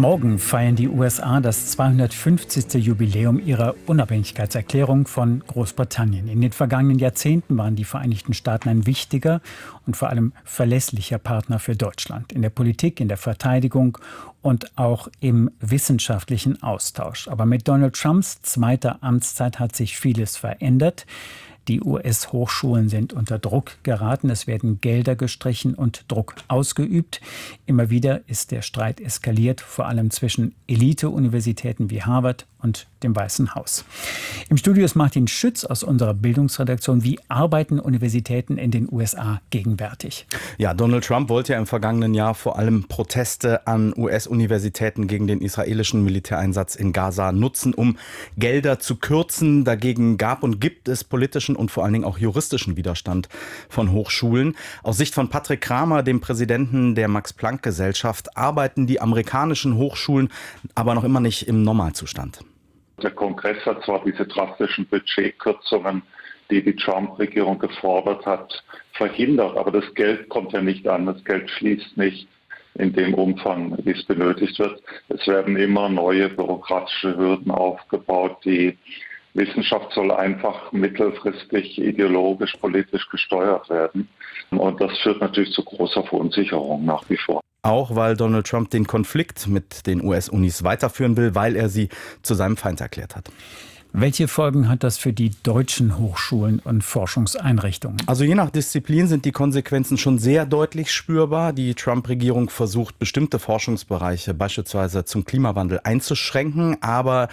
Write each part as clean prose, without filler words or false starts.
Morgen feiern die USA das 250. Jubiläum ihrer Unabhängigkeitserklärung von Großbritannien. In den vergangenen Jahrzehnten waren die Vereinigten Staaten ein wichtiger und vor allem verlässlicher Partner für Deutschland. In der Politik, in der Verteidigung und auch im wissenschaftlichen Austausch. Aber mit Donald Trumps zweiter Amtszeit hat sich vieles verändert. Die US-Hochschulen sind unter Druck geraten. Es werden Gelder gestrichen und Druck ausgeübt. Immer wieder ist der Streit eskaliert, vor allem zwischen Elite-Universitäten wie Harvard und dem Weißen Haus. Im Studio ist Martin Schütz aus unserer Bildungsredaktion. Wie arbeiten Universitäten in den USA gegenwärtig? Ja, Donald Trump wollte ja im vergangenen Jahr vor allem Proteste an US-Universitäten gegen den israelischen Militäreinsatz in Gaza nutzen, um Gelder zu kürzen. Dagegen gab und gibt es politischen und vor allen Dingen auch juristischen Widerstand von Hochschulen. Aus Sicht von Patrick Kramer, dem Präsidenten der Max-Planck-Gesellschaft, arbeiten die amerikanischen Hochschulen aber noch immer nicht im Normalzustand. Der Kongress hat zwar diese drastischen Budgetkürzungen, die die Trump-Regierung gefordert hat, verhindert, aber das Geld kommt ja nicht an. Das Geld fließt nicht in dem Umfang, wie es benötigt wird. Es werden immer neue bürokratische Hürden aufgebaut. Die Wissenschaft soll einfach mittelfristig ideologisch, politisch gesteuert werden. Und das führt natürlich zu großer Verunsicherung nach wie vor. Auch weil Donald Trump den Konflikt mit den US-Unis weiterführen will, weil er sie zu seinem Feind erklärt hat. Welche Folgen hat das für die deutschen Hochschulen und Forschungseinrichtungen? Also je nach Disziplin sind die Konsequenzen schon sehr deutlich spürbar. Die Trump-Regierung versucht, bestimmte Forschungsbereiche beispielsweise zum Klimawandel einzuschränken. Aber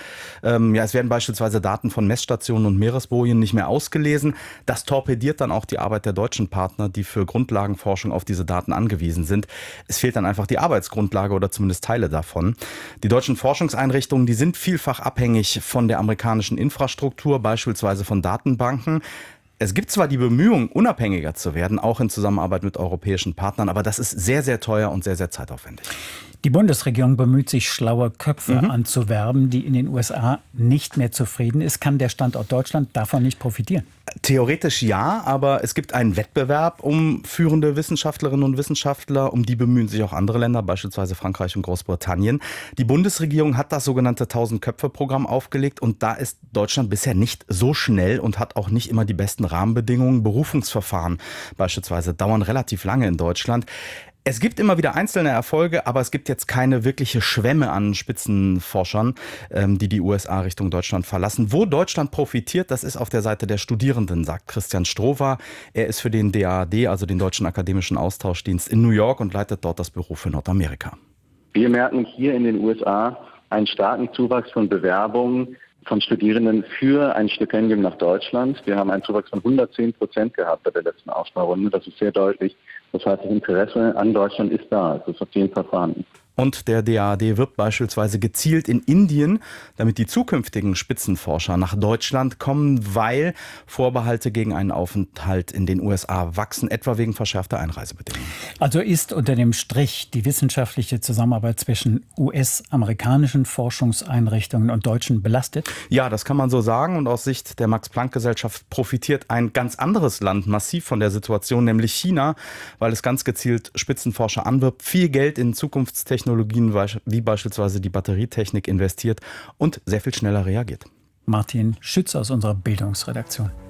es werden beispielsweise Daten von Messstationen und Meeresbojen nicht mehr ausgelesen. Das torpediert dann auch die Arbeit der deutschen Partner, die für Grundlagenforschung auf diese Daten angewiesen sind. Es fehlt dann einfach die Arbeitsgrundlage oder zumindest Teile davon. Die deutschen Forschungseinrichtungen, die sind vielfach abhängig von der amerikanischen Infrastruktur, beispielsweise von Datenbanken. Es gibt zwar die Bemühungen, unabhängiger zu werden, auch in Zusammenarbeit mit europäischen Partnern, aber das ist sehr, sehr teuer und sehr, sehr zeitaufwendig. Die Bundesregierung bemüht sich, schlaue Köpfe anzuwerben, die in den USA nicht mehr zufrieden ist. Kann der Standort Deutschland davon nicht profitieren? Theoretisch ja, aber es gibt einen Wettbewerb um führende Wissenschaftlerinnen und Wissenschaftler. Um die bemühen sich auch andere Länder, beispielsweise Frankreich und Großbritannien. Die Bundesregierung hat das sogenannte 1000-Köpfe-Programm aufgelegt und da ist Deutschland bisher nicht so schnell und hat auch nicht immer die besten Rahmenbedingungen. Berufungsverfahren beispielsweise dauern relativ lange in Deutschland. Es gibt immer wieder einzelne Erfolge, aber es gibt jetzt keine wirkliche Schwemme an Spitzenforschern, die USA Richtung Deutschland verlassen. Wo Deutschland profitiert, das ist auf der Seite der Studierenden, sagt Christian Strohwer. Er ist für den DAAD, also den Deutschen Akademischen Austauschdienst in New York und leitet dort das Büro für Nordamerika. Wir merken hier in den USA einen starken Zuwachs von Bewerbungen von Studierenden für ein Stipendium nach Deutschland. Wir haben einen Zuwachs von 110% gehabt bei der letzten Auswahlrunde. Das ist sehr deutlich. Das heißt, das Interesse an Deutschland ist da. Es ist auf jeden Fall vorhanden. Und der DAAD wirbt beispielsweise gezielt in Indien, damit die zukünftigen Spitzenforscher nach Deutschland kommen, weil Vorbehalte gegen einen Aufenthalt in den USA wachsen, etwa wegen verschärfter Einreisebedingungen. Also ist unter dem Strich die wissenschaftliche Zusammenarbeit zwischen US-amerikanischen Forschungseinrichtungen und Deutschen belastet? Ja, das kann man so sagen. Und aus Sicht der Max-Planck-Gesellschaft profitiert ein ganz anderes Land massiv von der Situation, nämlich China, weil es ganz gezielt Spitzenforscher anwirbt, viel Geld in Zukunftstechnologien wie beispielsweise die Batterietechnik investiert und sehr viel schneller reagiert. Martin Schütz aus unserer Bildungsredaktion.